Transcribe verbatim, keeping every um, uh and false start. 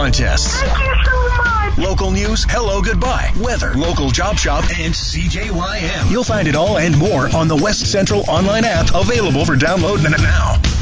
contests. Thank you so much. Local news, hello, goodbye, weather, local job shop, and C J Y M. You'll find it all and more on the West Central online app, available for download now.